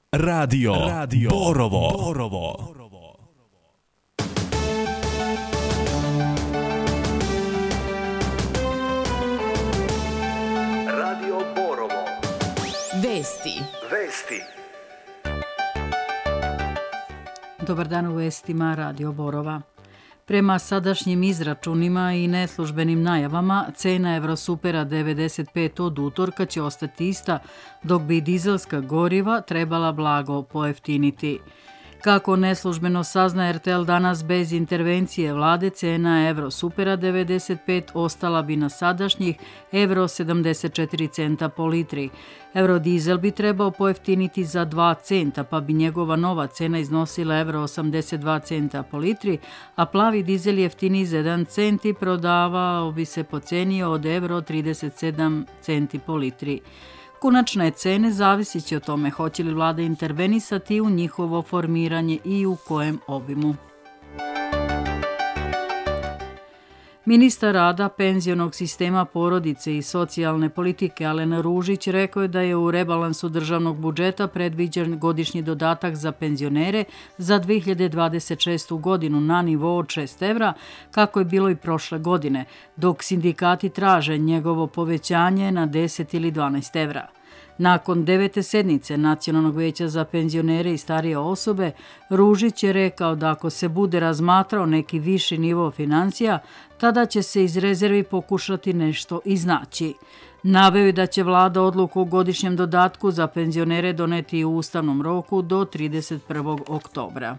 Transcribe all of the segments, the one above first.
Radio Borovo. Radio Borovo. Vesti. Dobar dan u vestima Radio Borova. Prema sadašnjim izračunima i neslužbenim najavama, cena Evrosupera 95 od utorka će ostati ista, dok bi dizelska goriva trebala blago pojeftiniti. Kako neslužbeno sazna RTL danas, bez intervencije vlade, cena Evrosupera 95 ostala bi na sadašnjih evro 74 centa po litri. Eurodizel bi trebao pojeftiniti za 2 centa, pa bi njegova nova cena iznosila evro 82 centa po litri, a plavi dizel jeftiniji za 1 cent i prodavao bi se po ceni od evro 37 centi po litri. Konačne cene zavisit će o tome hoće li vlada intervenisati u njihovo formiranje i u kojem obimu. Ministar rada, penzionog sistema, porodice i socijalne politike Alen Ružić rekao je da je u rebalansu državnog budžeta predviđen godišnji dodatak za penzionere za 2026. godinu na nivou od 6 evra, kako je bilo i prošle godine, dok sindikati traže njegovo povećanje na 10 ili 12 evra. Nakon 9. sednice Nacionalnog veća za penzionere i starije osobe, Ružić je rekao da ako se bude razmatrao neki viši nivo financija, tada će se iz rezervi pokušati nešto iznaći. Naveo je da će vlada odluku o godišnjem dodatku za penzionere doneti u ustavnom roku do 31. oktobra.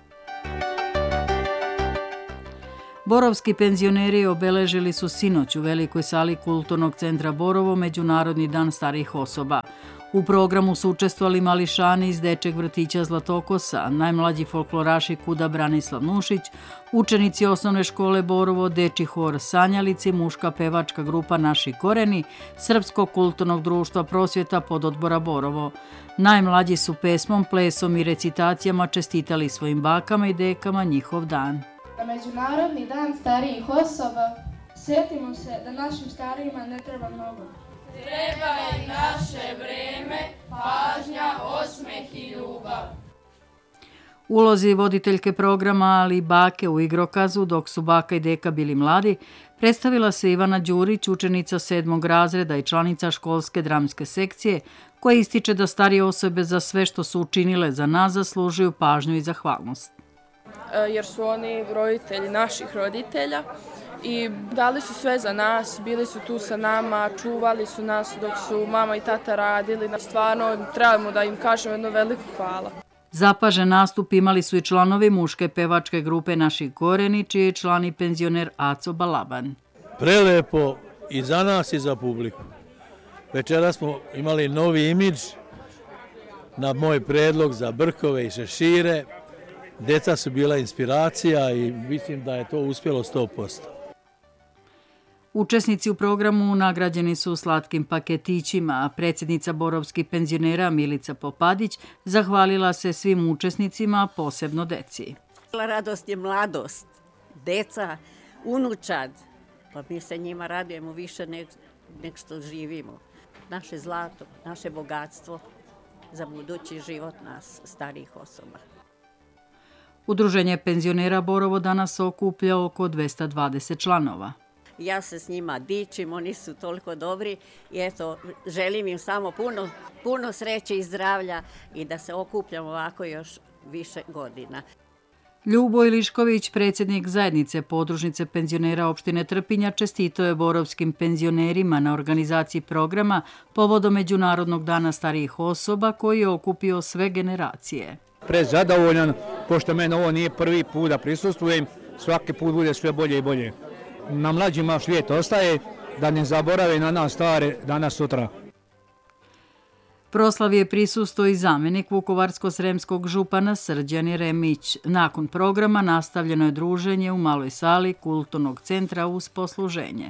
Borovski penzioneri obeležili su sinoć u velikoj sali Kulturnog centra Borovo Međunarodni dan starijih osoba. U programu su učestvovali mališani iz dečjeg vrtića Zlatokosa, najmlađi folkloraši Kuda Branislav Nušić, učenici osnovne škole Borovo, dečji hor Sanjalici, muška pevačka grupa Naši koreni, Srpskog kulturnog društva Prosvjeta pododbora Borovo. Najmlađi su pesmom, plesom i recitacijama čestitali svojim bakama i dekama njihov dan. Na Međunarodni dan starijih osoba sjetimo se da našim starijima ne treba mnogo. Treba i naše vreme, pažnja, osmeh i ljubav. Ulozi voditeljke programa, ali i bake u igrokazu, dok su baka i deka bili mladi, predstavila se Ivana Đurić, učenica 7. razreda i članica školske dramske sekcije, koja ističe da starije osobe za sve što su učinile za nas zaslužuju pažnju i zahvalnost. Jer su oni roditelji naših roditelja i dali su sve za nas, bili su tu sa nama, čuvali su nas dok su mama i tata radili. Stvarno trebamo da im kažemo jedno veliko hvala. Zapažen nastup imali su i članovi muške pevačke grupe Naši koreni, čiji je član i penzioner Aco Balaban. Prelepo i za nas i za publiku. Večera smo imali novi imidž na moj predlog za brkove i šešire. Deca su bila inspiracija i mislim da je to uspjelo 100%. Učesnici u programu nagrađeni su slatkim paketićima, a predsjednica borovskih penzionera Milica Popadić zahvalila se svim učesnicima, posebno deci. Radost je mladost, deca, unučad, pa mi se njima radujemo više nego što živimo. Naše zlato, naše bogatstvo za budući život nas, starijih osoba. Udruženje penzionera Borovo danas okuplja oko 220 članova. Ja se s njima dičim, oni su toliko dobri i eto, želim im samo puno sreće i zdravlja i da se okupljamo ovako još više godina. Ljuboj Lišković, predsjednik zajednice podružnice penzionera opštine Trpinja, čestitao je borovskim penzionerima na organizaciji programa povodom Međunarodnog dana starijih osoba koji je okupio sve generacije. Prezadovoljan, pošto mene ovo nije prvi put da prisustvujem, svaki put bude sve bolje i bolje. Na mlađima svijet ostaje, da ne zaborave na nas stare danas sutra. Proslavi je prisustvo i zamjenik Vukovarsko-sremskog župana Srđan Jeremić. Nakon programa nastavljeno je druženje u maloj sali Kulturnog centra uz posluženje.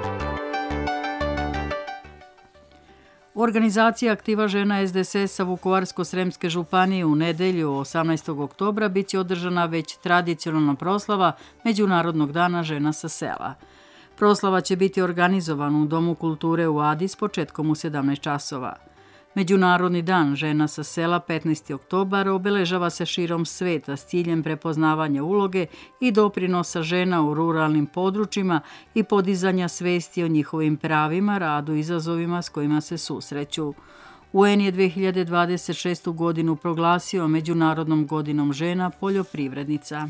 Organizacija Aktiva žena SDSS-a Vukovarsko-sremske županije u nedelju 18. oktobra biće održana već tradicionalna proslava Međunarodnog dana žena sa sela. Proslava će biti organizovana u Domu kulture u Adi s početkom u 17 časova. Međunarodni dan žena sa sela 15. oktobar obeležava se širom sveta s ciljem prepoznavanja uloge i doprinosa žena u ruralnim područjima i podizanja svesti o njihovim pravima, radu i izazovima s kojima se susreću. UN je 2026. godinu proglasio Međunarodnom godinom žena poljoprivrednica.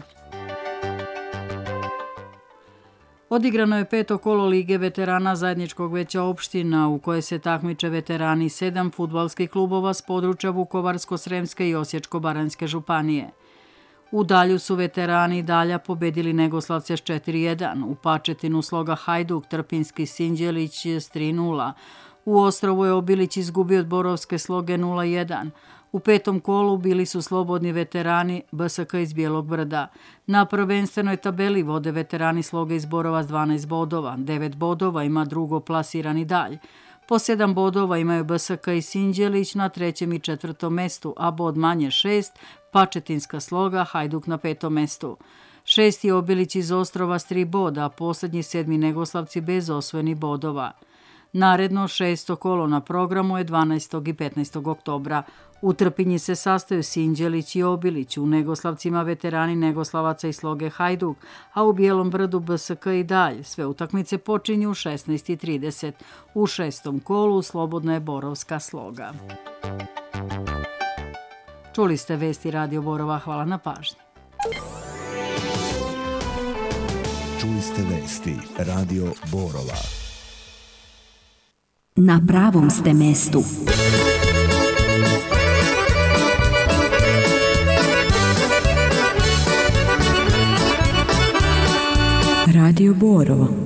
Odigrano je 5. kolo Lige veterana zajedničkog veća opština u koje se takmiče veterani 7 fudbalskih klubova s područja Vukovarsko-Sremske i Osječko-Baranjske županije. U Dalju su veterani Dalja pobedili Negoslavce s 4:1, u Pačetinu sloga Hajduk Trpinski Sinđelić s 3:0, u Ostrovu je Obilić izgubio od Borovske sloge 0:1. U 5. kolu bili su slobodni veterani BSK iz Bijelog Brda. Na prvenstvenoj tabeli vode veterani sloge iz Borova s 12 bodova. 9 bodova ima drugo plasirani Dalj. Po 7 bodova imaju BSK i Sinđelić na 3. i 4. mestu, a bod manje 6, Pačetinska sloga, Hajduk na 5. mestu. 6. Obilić iz Ostrova s 3 boda, a posljednji 7. Negoslavci bez osvojenih bodova. Naredno 6. kolo na programu je 12. i 15. oktobra. U Trpinji se sastaju Sinđelić i Obilić, u Negoslavcima veterani Negoslavaca i sloge Hajduk, a u Bijelom Brdu BSK i Dalj. Sve utakmice počinju u 16:30. U 6. kolu slobodna je Borovska sloga. Čuli ste vesti Radio Borova, hvala na pažnji. Čuli ste vesti Radio Borova. Na pravom ste mestu. Radio Borovo.